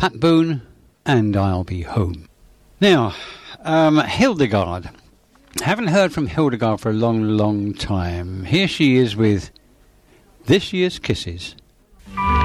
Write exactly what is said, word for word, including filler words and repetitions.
Pat Boone, and I'll Be Home. Now, um, Hildegard. Haven't heard from Hildegard for a long, long time. Here she is with This Year's Kisses.